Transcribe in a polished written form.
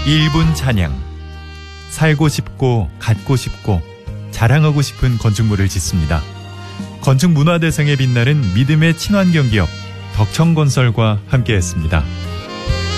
1분 찬양. 살고 싶고 갖고 싶고 자랑하고 싶은 건축물을 짓습니다. 건축문화대상에 빛나는 믿음의 친환경 기업 덕청건설과 함께했습니다.